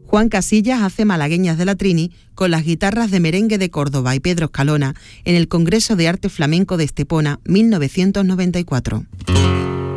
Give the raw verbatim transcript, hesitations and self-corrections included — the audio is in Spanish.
Juan Casillas hace Malagueñas de la Trini con las guitarras de merengue de Córdoba y Pedro Escalona en el Congreso de Arte Flamenco de Estepona mil novecientos noventa y cuatro.